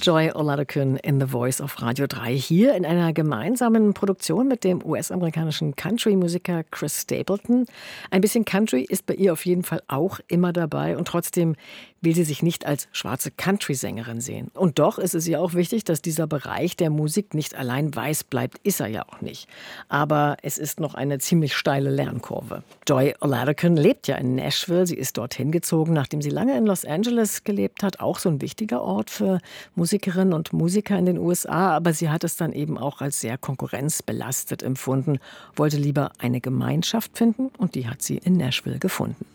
Joy Oladokun in The Voice auf Radio 3 hier in einer gemeinsamen Produktion mit dem US-amerikanischen Country-Musiker Chris Stapleton. Ein bisschen Country ist bei ihr auf jeden Fall auch immer dabei und trotzdem will sie sich nicht als schwarze Country-Sängerin sehen. Und doch ist es ihr auch wichtig, dass dieser Bereich der Musik nicht allein weiß bleibt, ist er ja auch nicht. Aber es ist noch eine ziemlich steile Lernkurve. Joy Oladokun lebt ja in Nashville. Sie ist dorthin gezogen, nachdem sie lange in Los Angeles gelebt hat. Auch so ein wichtiger Ort für Musikerinnen und Musiker in den USA. Aber sie hat es dann eben auch als sehr konkurrenzbelastet empfunden, wollte lieber eine Gemeinschaft finden und die hat sie in Nashville gefunden.